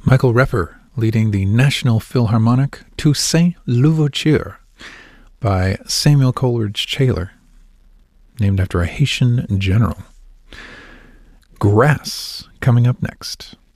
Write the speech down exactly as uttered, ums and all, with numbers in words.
Michael Repper leading the National Philharmonic Toussaint Louverture by Samuel Coleridge Taylor, named after a Haitian general. Grass coming up next.